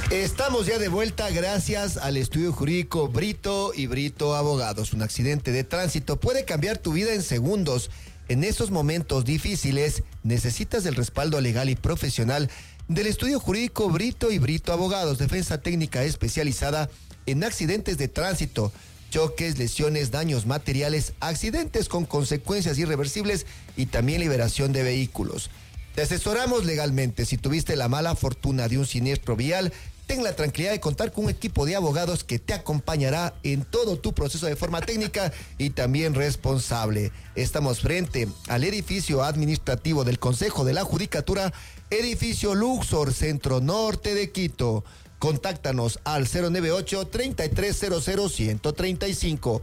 Estamos ya de vuelta gracias al estudio jurídico Brito y Brito Abogados. Un accidente de tránsito puede cambiar tu vida en segundos. En esos momentos difíciles necesitas el respaldo legal y profesional del estudio jurídico Brito y Brito Abogados. Defensa técnica especializada en accidentes de tránsito, choques, lesiones, daños materiales, accidentes con consecuencias irreversibles y también liberación de vehículos. Te asesoramos legalmente. Si tuviste la mala fortuna de un siniestro vial, ten la tranquilidad de contar con un equipo de abogados que te acompañará en todo tu proceso de forma técnica y también responsable. Estamos frente al edificio administrativo del Consejo de la Judicatura, edificio Luxor, Centro Norte de Quito. Contáctanos al 098-3300-135,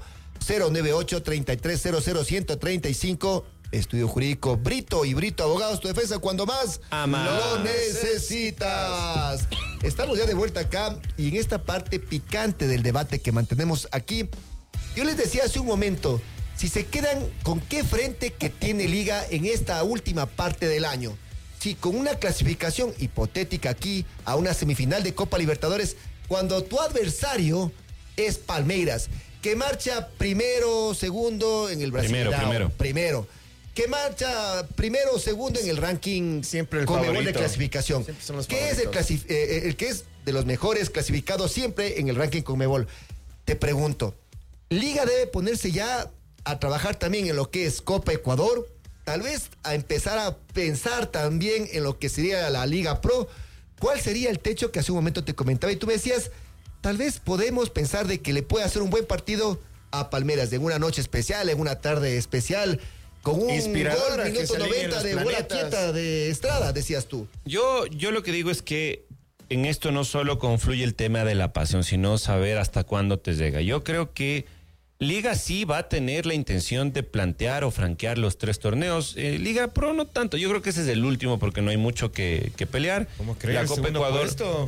098-3300-135. Estudio Jurídico Brito y Brito Abogados, tu defensa cuando más lo necesitas. Estamos ya de vuelta acá y en esta parte picante del debate que mantenemos aquí, yo les decía hace un momento, si se quedan con qué frente que tiene Liga en esta última parte del año. Sí, con una clasificación hipotética aquí a una semifinal de Copa Libertadores, cuando tu adversario es Palmeiras, que marcha primero, segundo en el Brasileirão. Primero. Que marcha primero o segundo en el ranking siempre el Conmebol favorito de clasificación. Que es el que es de los mejores clasificados siempre en el ranking Conmebol. Te pregunto, Liga debe ponerse ya a trabajar también en lo que es Copa Ecuador, tal vez a empezar a pensar también en lo que sería la Liga Pro. ¿Cuál sería el techo que hace un momento te comentaba? Y tú me decías, tal vez podemos pensar de que le puede hacer un buen partido a Palmeiras en una noche especial, en una tarde especial, con un gol, minuto 90 de bola quieta de Estrada, decías tú. Yo lo que digo es que en esto no solo confluye el tema de la pasión, sino saber hasta cuándo te llega. Yo creo que Liga sí va a tener la intención de plantear o franquear los 3 torneos. Liga Pro no tanto. Yo creo que ese es el último porque no hay mucho que pelear. ¿Cómo crees? La Copa Ecuador.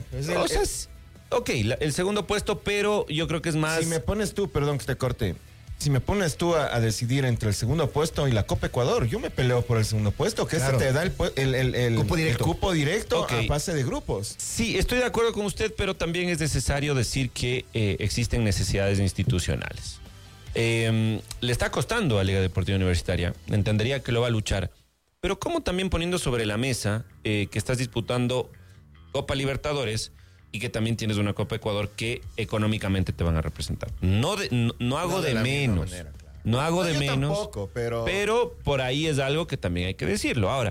El segundo puesto, pero yo creo que es más. Si me pones tú, perdón que te corte. Si me pones tú a decidir entre el segundo puesto y la Copa Ecuador, yo me peleo por el segundo puesto, que claro, te da el cupo directo okay, a pase de grupos. Sí, estoy de acuerdo con usted, pero también es necesario decir que existen necesidades institucionales. Le está costando a Liga Deportiva Universitaria, entendería que lo va a luchar, pero como también poniendo sobre la mesa que estás disputando Copa Libertadores y que también tienes una Copa Ecuador que económicamente te van a representar. No hago de menos. Manera, claro. No hago de menos. Tampoco, pero por ahí es algo que también hay que decirlo. Ahora,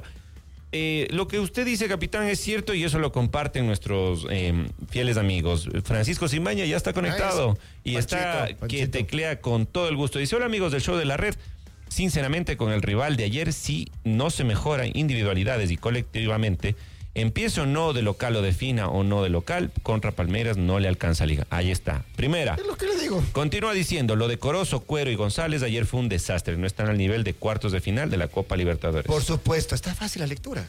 lo que usted dice, capitán, es cierto y eso lo comparten nuestros fieles amigos. Francisco Simaña ya está conectado y Panchito. Que teclea con todo el gusto. Dice, hola amigos del show de la red. Sinceramente, con el rival de ayer, si no se mejoran individualidades y colectivamente, empiece o no de local o defina o no de local, contra Palmeiras no le alcanza Liga. Ahí está. Primera. Es lo que le digo. Continúa diciendo, lo de Corozo, Cuero y González ayer fue un desastre. No están al nivel de cuartos de final de la Copa Libertadores. Por supuesto, está fácil la lectura.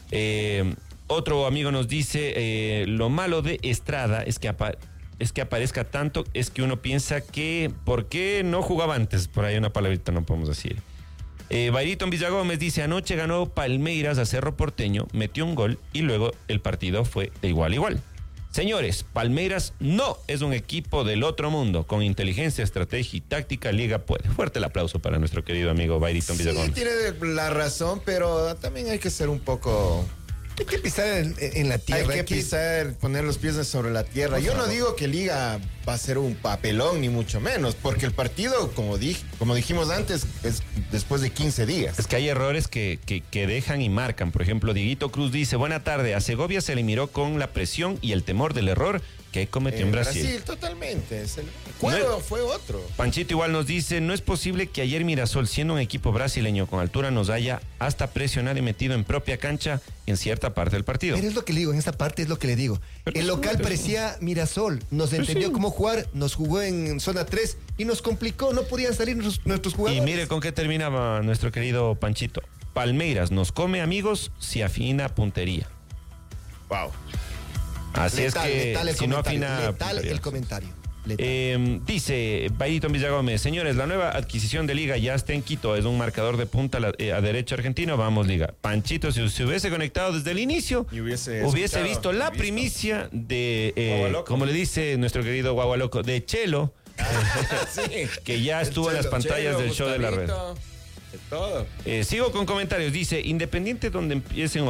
Otro amigo nos dice, lo malo de Estrada es que aparezca tanto, es que uno piensa que, ¿por qué no jugaba antes? Por ahí una palabrita no podemos decir. Bayrito Villagómez dice, anoche ganó Palmeiras a Cerro Porteño, metió un gol y luego el partido fue de igual a igual. Señores, Palmeiras no es un equipo del otro mundo, con inteligencia, estrategia y táctica, Liga puede. Fuerte el aplauso para nuestro querido amigo Bayrito Villagómez. Sí, tiene la razón, pero también hay que ser un poco... Hay que pisar en la tierra. Hay que pisar, poner los pies sobre la tierra. Yo no digo que Liga va a ser un papelón, ni mucho menos, porque el partido, como dijimos antes, es después de 15 días. Es que hay errores que dejan y marcan. Por ejemplo, Dieguito Cruz dice, buena tarde, a Segovia se le miró con la presión y el temor del error que cometió en Brasil. Brasil, totalmente. Cuero fue otro. Panchito igual nos dice, no es posible que ayer Mirasol, siendo un equipo brasileño con altura, nos haya hasta presionado y metido en propia cancha en cierta parte del partido. Pero es lo que le digo, en esta parte es lo que le digo. Pero el local parecía Mirasol, nos entendió cómo jugar, nos jugó en zona 3 y nos complicó, no podían salir nuestros jugadores. Y mire con qué terminaba nuestro querido Panchito. Palmeiras nos come amigos si afina puntería. Wow. Así letal, es que letal si no afina... Letal el comentario. Dice Bayrito Villagómez, señores, la nueva adquisición de Liga ya está en Quito, es un marcador de punta a derecha argentino, vamos Liga. Panchito, si se hubiese conectado desde el inicio, hubiese visto la primicia de, como le dice nuestro querido Guagualoco, de Chelo, sí, que ya estuvo en las pantallas del show de la red. De todo. Sigo con comentarios, dice, independientemente donde empiecen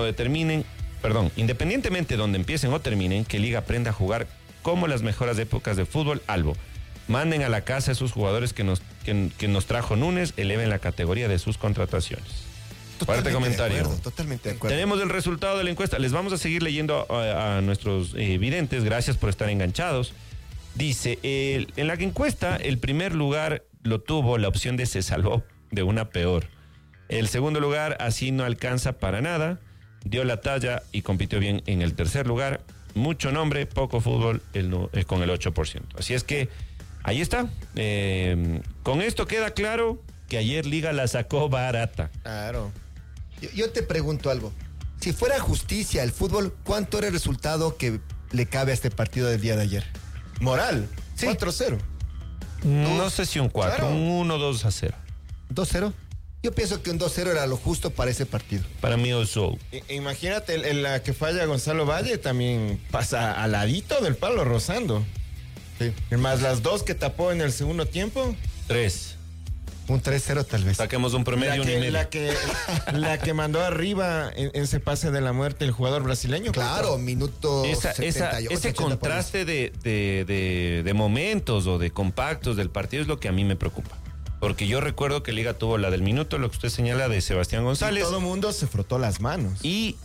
o terminen, que Liga aprenda a jugar como las mejores épocas de fútbol, Albo. Manden a la casa a esos jugadores que nos trajo Núñez, eleven la categoría de sus contrataciones. Fuerte comentario. Totalmente de acuerdo. Tenemos el resultado de la encuesta. Les vamos a seguir leyendo a nuestros videntes. Gracias por estar enganchados. Dice, en la encuesta, el primer lugar lo tuvo la opción de se salvó de una peor. El segundo lugar, así no alcanza para nada. Dio la talla y compitió bien en el tercer lugar. Mucho nombre, poco fútbol con el 8%. Así es que ahí está. Con esto queda claro que ayer Liga la sacó barata. Claro. Yo te pregunto algo. Si fuera justicia el fútbol, ¿cuánto era el resultado que le cabe a este partido del día de ayer? Moral. Sí. 4-0. No sé si un 4, claro. Un 1-2-0. ¿2-0? Yo pienso que un 2-0 era lo justo para ese partido. Para mí, eso. Imagínate, la que falla Gonzalo Valle también pasa al ladito del palo rozando. Sí. Más las dos que tapó en el segundo tiempo. 3. Un 3-0 tal vez. Saquemos un promedio. La que mandó arriba en ese pase de la muerte el jugador brasileño. Claro, minuto 78. Ese contraste de momentos o de compactos del partido es lo que a mí me preocupa. Porque yo recuerdo que Liga tuvo la del minuto, lo que usted señala de Sebastián González. Y todo el mundo se frotó las manos. Y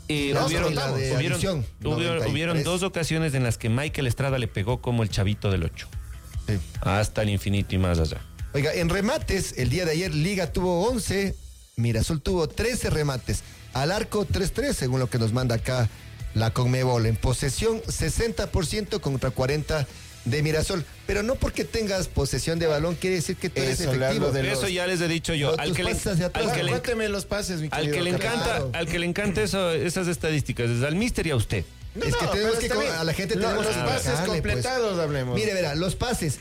hubieron 2 ocasiones en las que Michael Estrada le pegó como el chavito del 8. Sí. Hasta el infinito y más allá. Oiga, en remates, el día de ayer Liga tuvo 11, Mirasol tuvo 13 remates. Al arco 3-3, según lo que nos manda acá la Conmebol. En posesión 60% contra 40% de Mirasol, pero no porque tengas posesión de balón quiere decir que tú eres efectivo. Eso ya les he dicho yo. Al que le encanta esas estadísticas, es al mister y a usted. Es que tenemos que a la gente tenemos los pases completados, pues. Hablemos. Mire, verá, los pases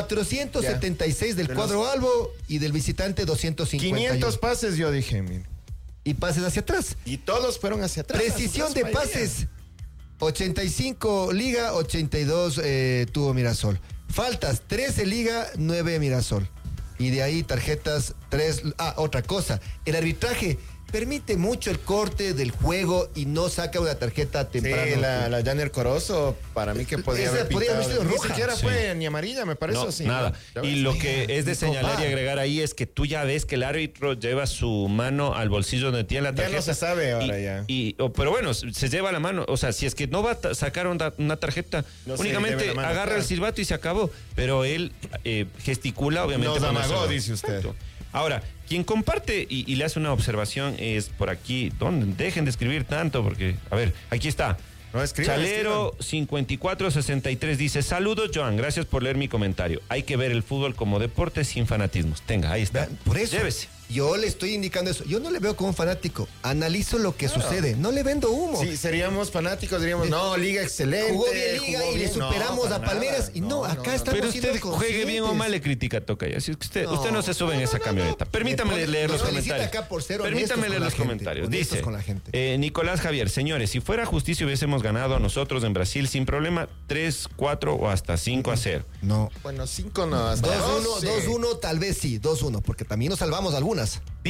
476 del cuadro Albo y del visitante 250. 500 pases yo dije, mire. Y pases hacia atrás. Y todos fueron hacia atrás. Precisión de pases. 85 Liga, 82 tuvo Mirasol. Faltas, 13 Liga, 9 Mirasol. Y de ahí tarjetas 3. Otra cosa, el arbitraje permite mucho el corte del juego y no saca una tarjeta temprano. Sí, la Janer Corozo, para mí que podría haber sido roja. Ni siquiera fue ni amarilla, me parece. No, nada. Y lo que es de señalar y agregar ahí es que tú ya ves que el árbitro lleva su mano al bolsillo donde tiene la tarjeta. Ya no se sabe ahora pero bueno, se lleva la mano. O sea, si es que no va a sacar una tarjeta, únicamente agarra el silbato y se acabó. Pero él gesticula, obviamente. Nos amagó, dice usted. Exacto. Ahora, quien comparte y le hace una observación es por aquí. Dejen de escribir tanto porque, a ver, aquí está. No, Chalero 5463 dice, saludos Joan, gracias por leer mi comentario. Hay que ver el fútbol como deporte sin fanatismos. Tenga, ahí está. Por eso, llévese. Yo le estoy indicando eso. Yo no le veo como un fanático. Analizo lo que sucede. No le vendo humo. Sí, seríamos fanáticos, diríamos, no, Liga excelente. Jugó bien Liga y le superamos a Palmeiras. Acá estamos. Pero usted juegue bien o mal le critica, Tocayo. Así que usted no se sube en esa camioneta. Permítame leer los comentarios. Acá por ser Permítame leer los comentarios. Dice Nicolás Javier, señores, si fuera justicia hubiésemos ganado a nosotros en Brasil sin problema 3, 4 o hasta 5-0. No. Bueno, 5 no. 2-1 tal vez sí, 2-1, porque también nos salvamos algunas.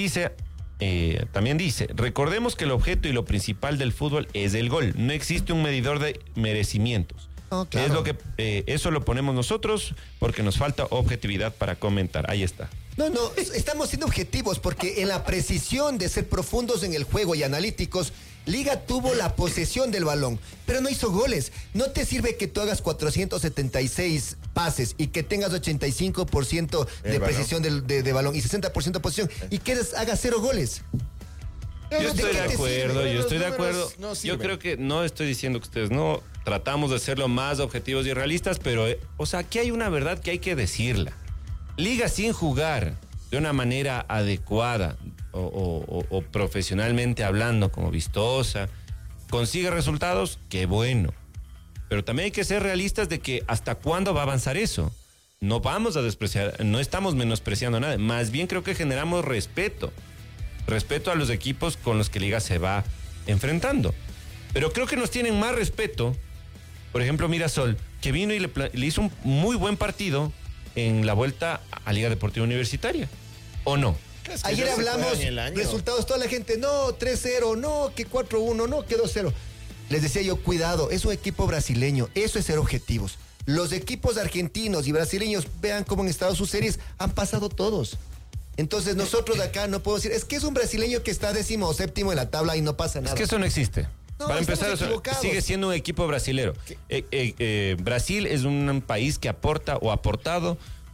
También dice, recordemos que el objeto y lo principal del fútbol es el gol. No existe un medidor de merecimientos. Claro. Es lo que eso lo ponemos nosotros porque nos falta objetividad para comentar. Ahí está. No, estamos siendo objetivos porque en la precisión de ser profundos en el juego y analíticos, Liga tuvo la posesión del balón, pero no hizo goles. No te sirve que tú hagas 476 pases y que tengas 85% de precisión de balón y 60% de posesión y que hagas 0 goles. Yo estoy de acuerdo. Yo creo que no estoy diciendo que ustedes no tratamos de ser lo más objetivos y realistas, pero, aquí hay una verdad que hay que decirla. Liga sin jugar de una manera adecuada o profesionalmente hablando, como vistosa, consigue resultados, qué bueno. Pero también hay que ser realistas de que hasta cuándo va a avanzar eso. no vamos a despreciar, no estamos menospreciando nada. Más bien creo que generamos respeto a los equipos con los que Liga se va enfrentando. Pero creo que nos tienen más respeto, por ejemplo, Mirasol, que vino y le hizo un muy buen partido en la vuelta a Liga Deportiva Universitaria. ¿O no? Ayer hablamos resultados, toda la gente, no, 3-0, no, que 4-1, no, que 2-0. Les decía yo, cuidado, es un equipo brasileño, eso es ser objetivos. Los equipos argentinos y brasileños, vean cómo han estado sus series, han pasado todos. Entonces nosotros de acá no podemos decir, es que es un brasileño que está 17º en la tabla y no pasa nada. Es que eso no existe. No, para empezar, sigue siendo un equipo brasilero. Brasil es un país que aporta o ha aportado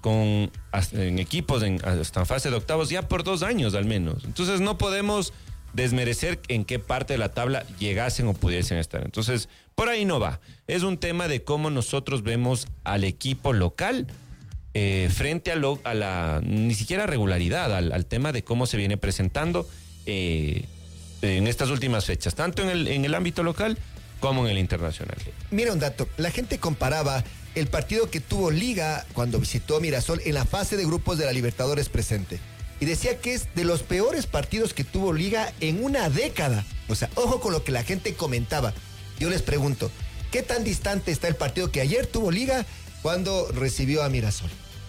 en equipos hasta en fase de octavos ya por 2 años al menos. Entonces no podemos desmerecer en qué parte de la tabla llegasen o pudiesen estar. Entonces, por ahí no va. Es un tema de cómo nosotros vemos al equipo local frente a la ni siquiera regularidad, al tema de cómo se viene presentando en estas últimas fechas, tanto en el ámbito local como en el internacional. Mira un dato, la gente comparaba el partido que tuvo Liga cuando visitó Mirasol en la fase de grupos de la Libertadores presente. Y decía que es de los peores partidos que tuvo Liga en una década. O sea, ojo con lo que la gente comentaba. Yo les pregunto, ¿qué tan distante está el partido que ayer tuvo Liga cuando recibió a Mirasol?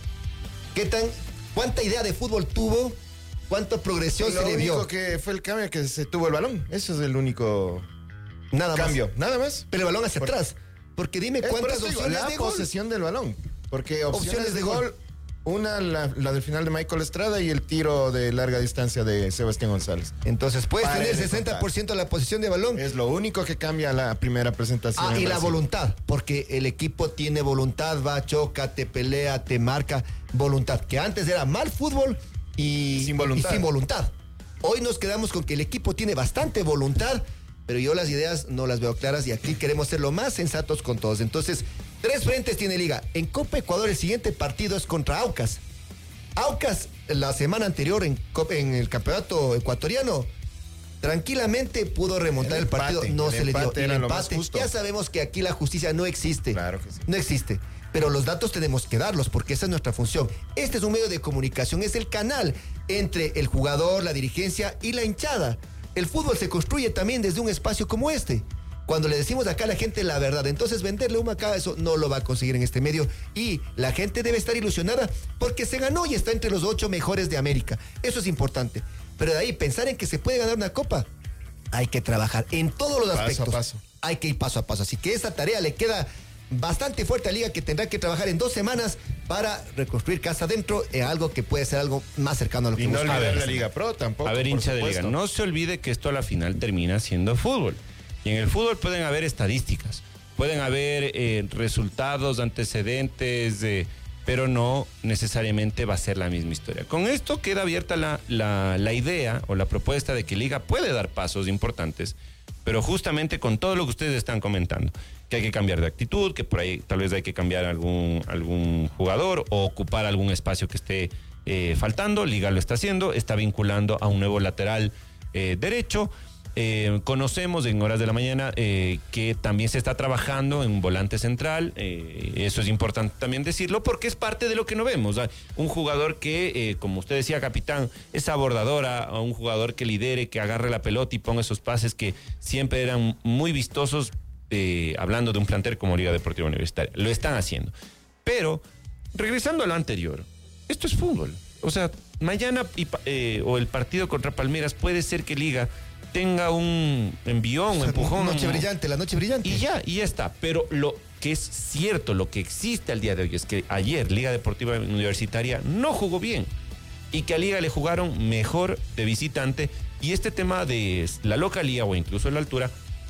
¿Cuánta idea de fútbol tuvo? ¿Cuánta progresión se le vio? Lo único que fue el cambio que se tuvo el balón. Eso es el único cambio. Nada más. Pero el balón hacia atrás. Porque dime cuántas opciones de gol. La posesión del balón. Porque opciones de gol. Una, la del final de Michael Estrada y el tiro de larga distancia de Sebastián González. Entonces puedes tener 60% de la posición de balón. Es lo único que cambia la primera presentación. Y la voluntad, porque el equipo tiene voluntad, va, choca, te pelea, te marca. Voluntad, que antes era mal fútbol y sin voluntad. Hoy nos quedamos con que el equipo tiene bastante voluntad, pero yo las ideas no las veo claras y aquí queremos ser lo más sensatos con todos. Entonces, 3 frentes tiene Liga. En Copa Ecuador el siguiente partido es contra Aucas. Aucas la semana anterior en el campeonato ecuatoriano tranquilamente pudo remontar el partido. No se le dio el empate. Ya sabemos que aquí la justicia no existe. Claro que sí. No existe. Pero los datos tenemos que darlos porque esa es nuestra función. Este es un medio de comunicación, es el canal entre el jugador, la dirigencia y la hinchada. El fútbol se construye también desde un espacio como este. Cuando le decimos acá a la gente la verdad, entonces venderle humo acá, eso no lo va a conseguir en este medio. Y la gente debe estar ilusionada porque se ganó y está entre los 8 mejores de América. Eso es importante. Pero de ahí, pensar en que se puede ganar una copa, hay que trabajar en todos los aspectos. Paso a paso. Hay que ir paso a paso. Así que esa tarea le queda bastante fuerte a Liga, que tendrá que trabajar en 2 semanas para reconstruir casa adentro, algo que puede ser algo más cercano a lo que busca. Y no olvidar la Liga Pro tampoco. A ver, hincha de Liga, no se olvide que esto a la final termina siendo fútbol. Y en el fútbol pueden haber estadísticas, pueden haber resultados, antecedentes, pero no necesariamente va a ser la misma historia. Con esto queda abierta la idea o la propuesta de que Liga puede dar pasos importantes, pero justamente con todo lo que ustedes están comentando, que hay que cambiar de actitud, que por ahí tal vez hay que cambiar algún jugador o ocupar algún espacio que esté faltando. Liga lo está haciendo, está vinculando a un nuevo lateral derecho. Conocemos en horas de la mañana que también se está trabajando en un volante central. Eso es importante también decirlo porque es parte de lo que no vemos. Un jugador que, como usted decía, capitán, es abordadora, un jugador que lidere, que agarre la pelota y ponga esos pases que siempre eran muy vistosos, hablando de un plantel como Liga Deportiva Universitaria. Lo están haciendo. Pero, regresando a lo anterior, esto es fútbol. O sea, mañana o el partido contra Palmeiras puede ser que Liga tenga un envión, un empujón. La noche brillante. Y ya está. Pero lo que es cierto, lo que existe al día de hoy es que ayer Liga Deportiva Universitaria no jugó bien y que a Liga le jugaron mejor de visitante. Y este tema de la localía o incluso la altura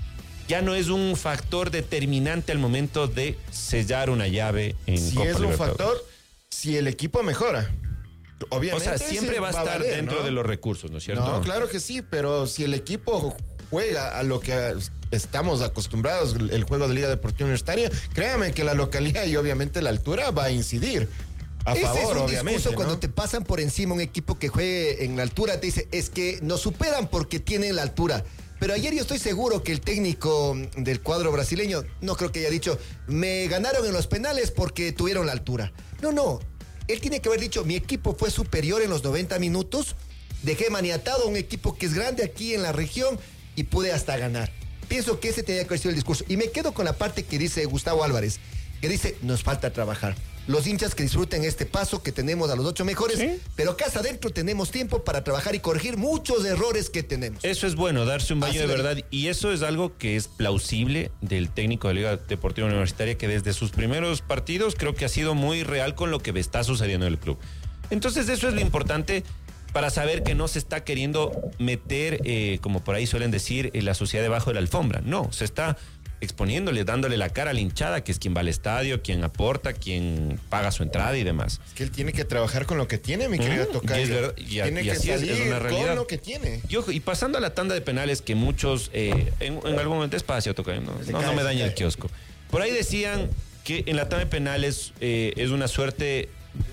ya no es un factor determinante al momento de sellar una llave en Copa Libertadores. Si es un factor, si el equipo mejora. Obviamente, o sea, siempre va a estar dentro de los recursos, ¿no es cierto? No, claro que sí, pero si el equipo juega a lo que estamos acostumbrados, el juego de Liga Deportiva Universitaria, créame que la localidad y obviamente la altura va a incidir a favor, es un obviamente. Discurso, ¿no? Cuando te pasan por encima un equipo que juegue en la altura, te dice, es que nos superan porque tienen la altura. Pero ayer yo estoy seguro que el técnico del cuadro brasileño, no creo que haya dicho, me ganaron en los penales porque tuvieron la altura. No. Él tiene que haber dicho, mi equipo fue superior en los 90 minutos, dejé maniatado a un equipo que es grande aquí en la región y pude hasta ganar. Pienso que ese tenía que haber sido el discurso. Y me quedo con la parte que dice Gustavo Álvarez, que dice, nos falta trabajar. Los hinchas que disfruten este paso que tenemos a los 8 mejores, ¿sí? Pero casa adentro tenemos tiempo para trabajar y corregir muchos errores que tenemos. Eso es bueno, darse un baño de verdad. Y eso es algo que es plausible del técnico de Liga Deportiva Universitaria, que desde sus primeros partidos creo que ha sido muy real con lo que está sucediendo en el club. Entonces eso es lo importante para saber que no se está queriendo meter, como por ahí suelen decir, la sociedad debajo de la alfombra. No, se está exponiéndole, dándole la cara a la hinchada, que es quien va al estadio, quien aporta, quien paga su entrada y demás. Es que él tiene que trabajar con lo que tiene, mi querido Tocayo. Tiene que salir es una realidad. Con lo que tiene. Y pasando a la tanda de penales, que muchos, en algún momento, espacio, Tocayo, no me daña el kiosco. Por ahí decían que en la tanda de penales es una suerte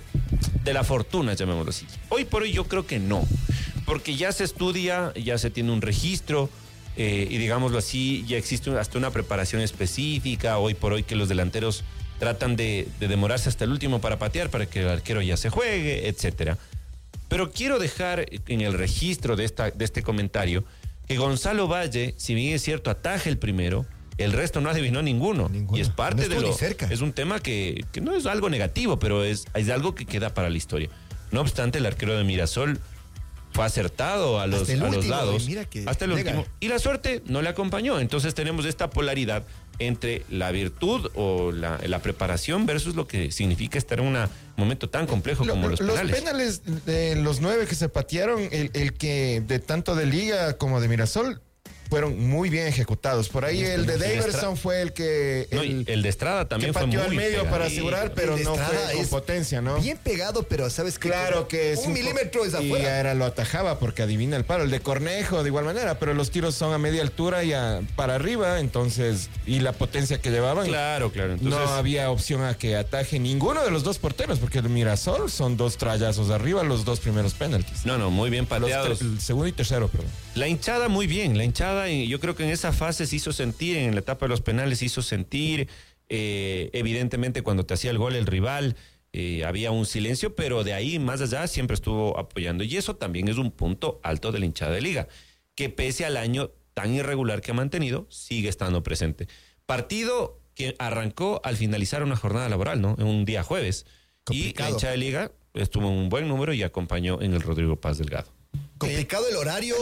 de la fortuna, llamémoslo así. Hoy por hoy yo creo que no, porque ya se estudia, ya se tiene un registro, y digámoslo así, ya existe hasta una preparación específica, hoy por hoy, que los delanteros tratan de demorarse hasta el último para patear, para que el arquero ya se juegue, etcétera. Pero quiero dejar en el registro de este comentario que Gonzalo Valle, si bien es cierto, ataja el primero, el resto no adivinó ninguno. Y es parte de lo... Es un tema que no es algo negativo, pero es algo que queda para la historia. No obstante, el arquero de Mirasol fue acertado a los lados. Hasta el último. Y la suerte no le acompañó. Entonces tenemos esta polaridad entre la virtud o la preparación versus lo que significa estar en un momento tan complejo como los penales. Los penales de los 9 que se patearon, el que de tanto de Liga como de Mirasol, fueron muy bien ejecutados. Por ahí el de Daverson fue el que... el de Estrada también fue muy al medio pegado para asegurar, pero no fue con potencia, ¿no? Bien pegado, pero ¿sabes qué? Claro que es un milímetro es afuera. Y era lo atajaba porque adivina el palo. El de Cornejo de igual manera, pero los tiros son a media altura y para arriba, entonces, y la potencia que llevaban. Claro. Entonces, no había opción a que ataje ninguno de los dos porteros, porque el Mirasol son 2 trayazos arriba, los 2 primeros penaltis. No, muy bien pateados. El segundo y tercero, perdón. La hinchada muy bien, y yo creo que en esa fase se hizo sentir, en la etapa de los penales se hizo sentir, evidentemente cuando te hacía el gol el rival, había un silencio, pero de ahí más allá siempre estuvo apoyando, y eso también es un punto alto de la hinchada de Liga, que pese al año tan irregular que ha mantenido, sigue estando presente. Partido que arrancó al finalizar una jornada laboral, ¿no? En un día jueves. Complicado. Y la hinchada de Liga estuvo en un buen número y acompañó en el Rodrigo Paz Delgado. Complicado el horario,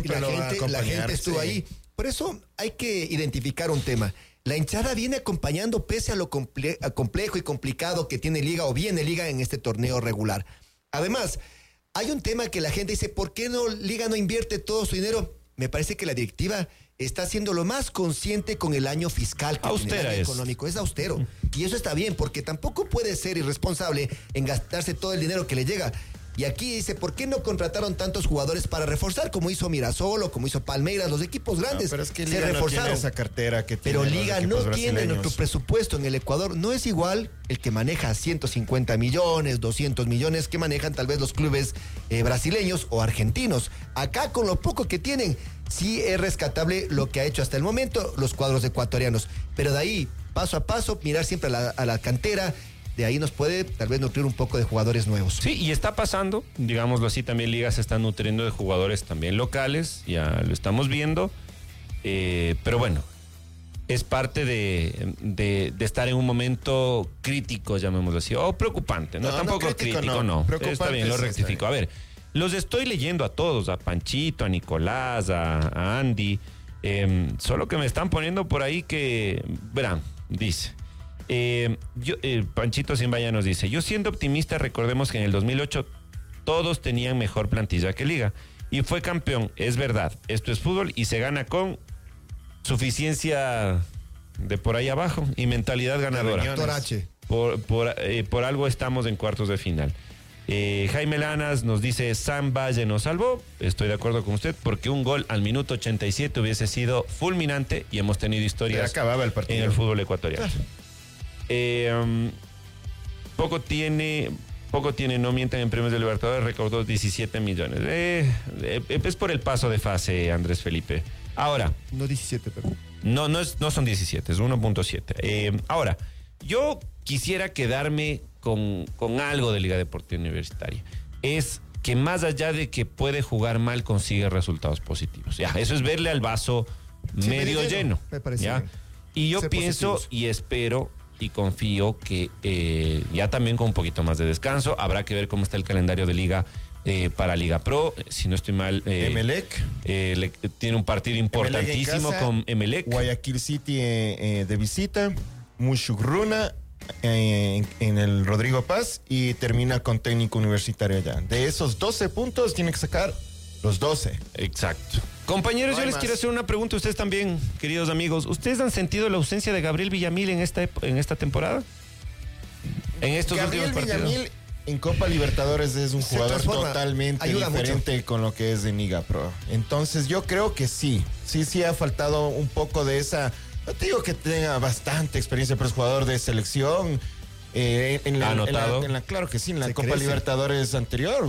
la gente estuvo ahí. Por eso hay que identificar un tema. La hinchada viene acompañando pese a lo complejo y complicado que tiene Liga o viene Liga en este torneo regular. Además, hay un tema que la gente dice, ¿por qué Liga no invierte todo su dinero? Me parece que la directiva está siendo lo más consciente con el año fiscal que tiene el año económico. Es austero. Y eso está bien, porque tampoco puede ser irresponsable en gastarse todo el dinero que le llega. Y aquí dice, ¿por qué no contrataron tantos jugadores para reforzar como hizo Mirasol o como hizo Palmeiras? Los equipos grandes pero es que Liga se reforzaron. No tiene esa cartera que tiene. Pero Liga no tiene nuestro presupuesto en el Ecuador. No es igual el que maneja 150 millones, 200 millones que manejan tal vez los clubes brasileños o argentinos. Acá con lo poco que tienen, sí es rescatable lo que ha hecho hasta el momento los cuadros ecuatorianos. Pero de ahí, paso a paso, mirar siempre a la cantera. De ahí nos puede tal vez nutrir un poco de jugadores nuevos. Sí, y está pasando, digámoslo así, también Liga se está nutriendo de jugadores también locales, ya lo estamos viendo, pero bueno, es parte de estar en un momento crítico, llamémoslo así, o preocupante, no tampoco crítico, no. Está bien, lo rectifico. A ver, los estoy leyendo a todos, a Panchito, a Nicolás, a Andy, solo que me están poniendo por ahí que, verán, dice... Panchito Simbaya nos dice, yo siendo optimista, recordemos que en el 2008 todos tenían mejor plantilla que Liga y fue campeón, es verdad, esto es fútbol y se gana con suficiencia de por ahí abajo y mentalidad ganadora. Por algo estamos en cuartos de final. Jaime Lanas nos dice, Sam Valle nos salvó, estoy de acuerdo con usted, porque un gol al minuto 87 hubiese sido fulminante y hemos tenido historias en el fútbol ecuatoriano. Poco tiene, no mientan en premios de Libertadores, recaudó 17 millones. Es por el paso de fase, Andrés Felipe. Ahora. No 17, perdón. No son 17, es 1.7. Ahora, yo quisiera quedarme con algo de Liga Deportiva Universitaria. Es que más allá de que puede jugar mal, consigue resultados positivos. Ya, eso es verle al vaso medio lleno. Me parece ¿ya? bien. Y yo pienso y espero y confío que ya también con un poquito más de descanso, habrá que ver cómo está el calendario de Liga para Liga Pro. Si no estoy mal, Emelec tiene un partido importantísimo con Emelec. Guayaquil City de visita, Mushugruna en el Rodrigo Paz y termina con Técnico Universitario allá. De esos 12 puntos tiene que sacar los 12. Exacto. Compañeros, yo les quiero hacer una pregunta a ustedes también, queridos amigos. ¿Ustedes han sentido la ausencia de Gabriel Villamil en esta temporada? En estos últimos partidos. Villamil en Copa Libertadores es un jugador totalmente diferente mucho con lo que es de Liga Pro. Entonces yo creo que sí ha faltado un poco de esa. No te digo que tenga bastante experiencia, pero es jugador de selección. Claro que sí, en la Copa Libertadores anterior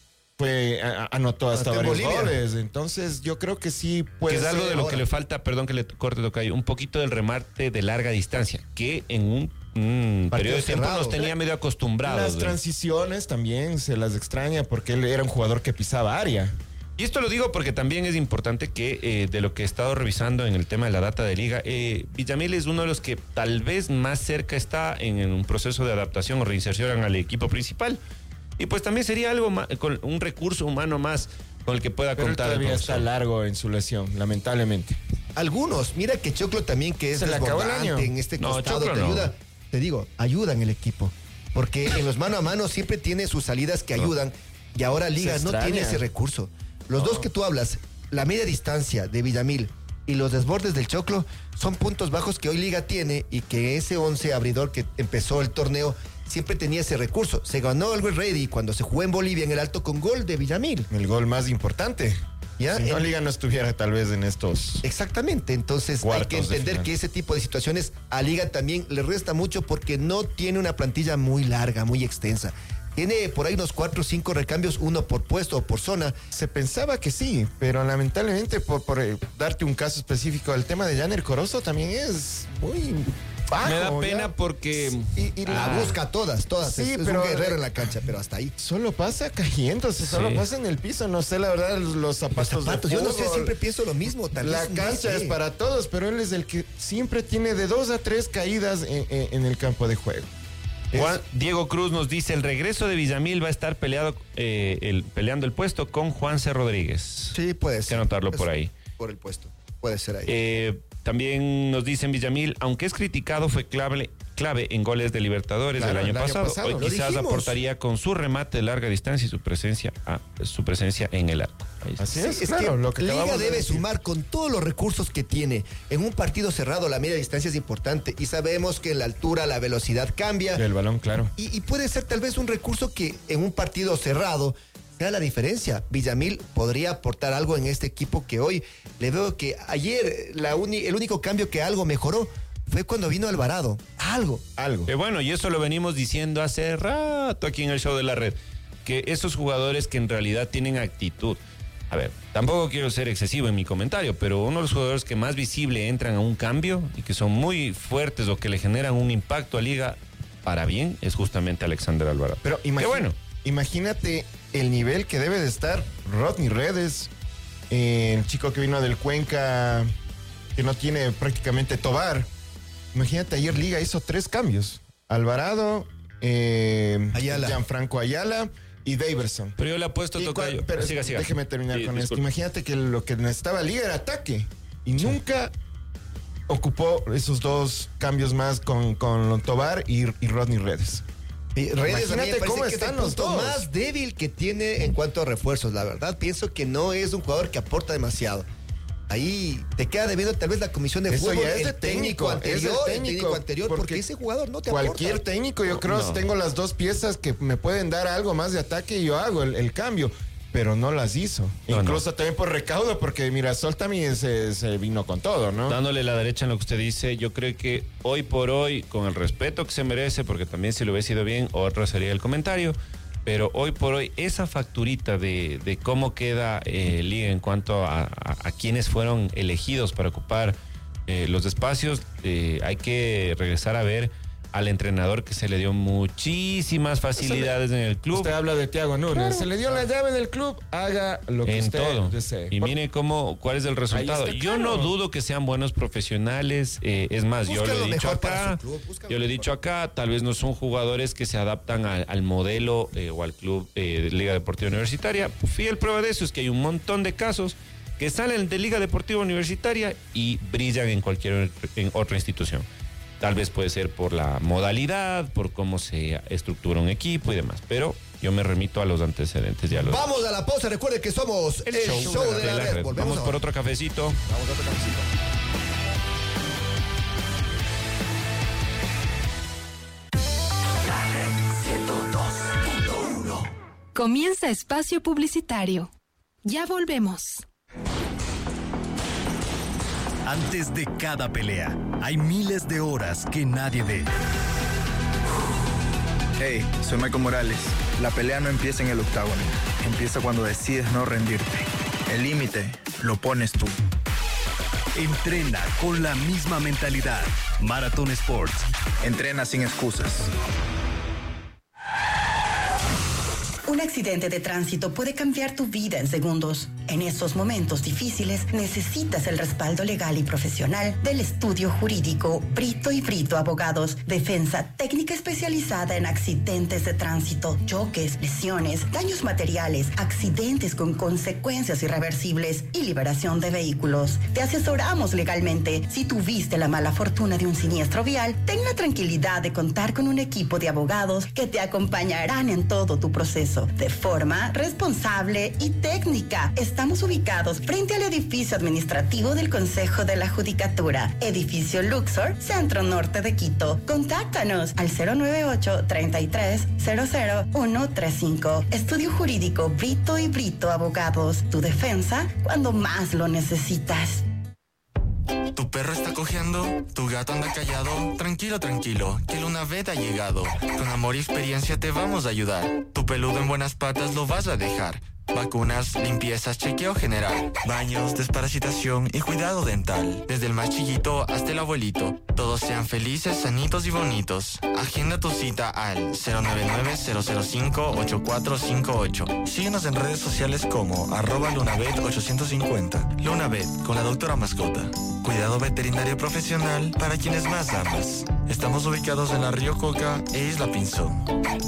anotó hasta varios goles. Entonces yo creo que sí puede ser. Que es algo de lo que le falta, perdón que le corte, tocayo, un poquito del remate de larga distancia, que en un periodo de tiempo nos tenía medio acostumbrados. Las transiciones también se las extraña porque él era un jugador que pisaba área. Y esto lo digo porque también es importante que de lo que he estado revisando en el tema de la data de Liga, Villamil es uno de los que tal vez más cerca está en un proceso de adaptación o reinserción al equipo principal. Y pues también sería algo más, con un recurso humano más con el que pueda contar. Todavía está largo en su lesión, lamentablemente. Algunos, mira que Choclo también, que es desbordante en este costado, te ayuda, te digo, ayuda en el equipo. Porque en los mano a mano siempre tiene sus salidas que ayudan y ahora Liga no tiene ese recurso. Los dos que tú hablas, la media distancia de Villamil y los desbordes del Choclo, son puntos bajos que hoy Liga tiene y que ese 11 abridor que empezó el torneo siempre tenía ese recurso. Se ganó el Ready cuando se jugó en Bolivia en el Alto con gol de Villamil. El gol más importante. ¿Ya? Si no, Liga no estuviera tal vez en estos. Exactamente, entonces hay que entender que ese tipo de situaciones a Liga también le resta mucho porque no tiene una plantilla muy larga, muy extensa. Tiene por ahí unos 4 o 5 recambios, uno por puesto o por zona. Se pensaba que sí, pero lamentablemente por darte un caso específico, el tema de Janer Corozo también es muy bajo. Me da pena porque... Y la busca todas. Sí, es pero un guerrero en la cancha, pero hasta ahí. Solo pasa cayéndose, solo pasa en el piso. No sé, la verdad, los zapatos de fútbol. Yo no sé, siempre pienso lo mismo. La cancha es para todos, pero él es el que siempre tiene de 2 a 3 caídas en el campo de juego. Diego Cruz nos dice: el regreso de Villamil va a estar peleando el puesto con Juanse Rodríguez. Sí, puede ser. Hay que anotarlo por ahí. Por el puesto, puede ser ahí. También nos dicen: Villamil, aunque es criticado, fue clave en goles de Libertadores del año pasado. Hoy quizás aportaría con su remate de larga distancia y su presencia en el arco. Así es, claro, lo que Liga debe sumar con todos los recursos que tiene. En un partido cerrado la media distancia es importante y sabemos que en la altura la velocidad cambia. El balón, claro. Y puede ser tal vez un recurso que en un partido cerrado sea la diferencia. Villamil podría aportar algo en este equipo que hoy le veo que ayer el único cambio que algo mejoró fue cuando vino Alvarado. Algo. Bueno, y eso lo venimos diciendo hace rato aquí en el show de la red, que esos jugadores que en realidad tienen actitud. A ver, tampoco quiero ser excesivo en mi comentario, pero uno de los jugadores que más visible entran a un cambio y que son muy fuertes o que le generan un impacto a Liga para bien es justamente Alexander Alvarado. Pero imagínate el nivel que debe de estar Rodney Redes, el chico que vino del Cuenca, que no tiene prácticamente Tobar. Imagínate, ayer Liga hizo 3 cambios. Alvarado, Gianfranco Ayala y Daverson. Pero yo le apuesto tocayo. Pero siga. Déjeme terminar con esto. Imagínate que lo que necesitaba Liga era ataque. Y nunca ocupó esos 2 cambios más con Tobar y Rodney Redes. Redes, imagínate cómo están los dos. Más débil que tiene en cuanto a refuerzos. La verdad, pienso que no es un jugador que aporta demasiado. Ahí te queda debiendo tal vez la comisión de fútbol, ya es de técnico anterior, porque ese jugador no te aporta. Cualquier técnico, yo creo, tengo las 2 piezas que me pueden dar algo más de ataque y yo hago el cambio. Pero no las hizo. Incluso también por recaudo, porque Mirasol también se vino con todo, ¿no? Dándole la derecha en lo que usted dice, yo creo que hoy por hoy, con el respeto que se merece, porque también si lo hubiese ido bien, otro sería el comentario, pero hoy por hoy esa facturita de cómo queda Liga en cuanto a quienes fueron elegidos para ocupar los espacios, hay que regresar a ver al entrenador que se le dio muchísimas facilidades en el club. Usted habla de Thiago Núñez. Claro. Se le dio la llave del club, haga lo que usted desee. Y mire cuál es el resultado. Yo no dudo que sean buenos profesionales. Es más, yo le he dicho acá, tal vez no son jugadores que se adaptan al modelo o al club de Liga Deportiva Universitaria. Fiel prueba de eso es que hay un montón de casos que salen de Liga Deportiva Universitaria y brillan en otra institución. Tal vez puede ser por la modalidad, por cómo se estructura un equipo y demás. Pero yo me remito a los antecedentes. Vamos a la pausa. Recuerde que somos el show de la red. Vamos por otro cafecito. Vamos a otro cafecito. La red 102.1. Comienza espacio publicitario. Ya volvemos. Antes de cada pelea, hay miles de horas que nadie ve. Hey, soy Michael Morales. La pelea no empieza en el octágono. Empieza cuando decides no rendirte. El límite lo pones tú. Entrena con la misma mentalidad. Marathon Sports. Entrena sin excusas. Un accidente de tránsito puede cambiar tu vida en segundos. En estos momentos difíciles necesitas el respaldo legal y profesional del estudio jurídico Brito y Brito Abogados. Defensa técnica especializada en accidentes de tránsito, choques, lesiones, daños materiales, accidentes con consecuencias irreversibles y liberación de vehículos. Te asesoramos legalmente. Si tuviste la mala fortuna de un siniestro vial, ten la tranquilidad de contar con un equipo de abogados que te acompañarán en todo tu proceso de forma responsable y técnica. Estamos ubicados frente al edificio administrativo del Consejo de la Judicatura, edificio Luxor, Centro Norte de Quito. Contáctanos al 098-33-00135. Estudio Jurídico Brito y Brito Abogados. Tu defensa cuando más lo necesitas. ¿Tu perro está cojeando? ¿Tu gato anda callado? Tranquilo, tranquilo, que Lunavet ha llegado. Con amor y experiencia te vamos a ayudar. Tu peludo en buenas patas lo vas a dejar. Vacunas, limpiezas, chequeo general, baños, desparasitación y cuidado dental. Desde el más chiquito hasta el abuelito. Todos sean felices, sanitos y bonitos. Agenda tu cita al 099-005-8458. Síguenos en redes sociales como @Lunavet850. Lunavet, con la doctora mascota. Cuidado veterinario profesional para quienes más amas. Estamos ubicados en la Río Coca e Isla Pinzón.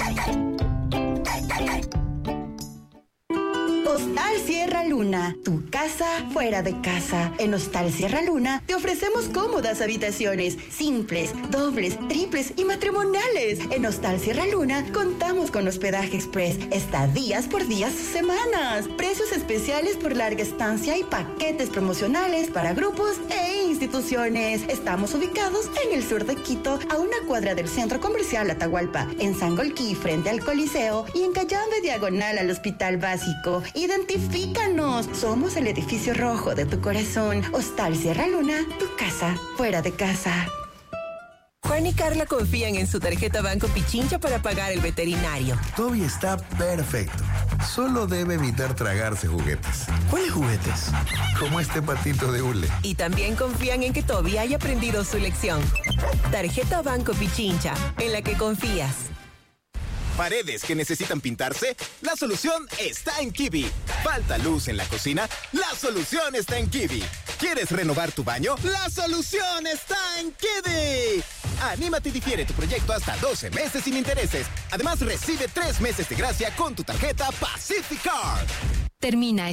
Hostal Sierra Luna, tu casa fuera de casa. En Hostal Sierra Luna te ofrecemos cómodas habitaciones, simples, dobles, triples y matrimoniales. En Hostal Sierra Luna contamos con hospedaje express, estadías por días o semanas, precios especiales por larga estancia y paquetes promocionales para grupos e instituciones. Estamos ubicados en el sur de Quito, a una cuadra del Centro Comercial Atahualpa, en Sangolquí frente al Coliseo y en Cayambe diagonal al Hospital Básico. Identifícanos. Somos el edificio rojo de tu corazón. Hostal Sierra Luna, tu casa fuera de casa. Juan y Carla confían en su tarjeta Banco Pichincha para pagar el veterinario. Toby está perfecto. Solo debe evitar tragarse juguetes. ¿Cuáles juguetes? Como este patito de hule. Y también confían en que Toby haya aprendido su lección. Tarjeta Banco Pichincha, en la que confías. Paredes que necesitan pintarse, la solución está en Kiwi. Falta luz en la cocina, la solución está en Kiwi. ¿Quieres renovar tu baño? La solución está en Kiwi. Anímate y difiere tu proyecto hasta 12 meses sin intereses. Además, recibe 3 meses de gracia con tu tarjeta Pacific Card. Termina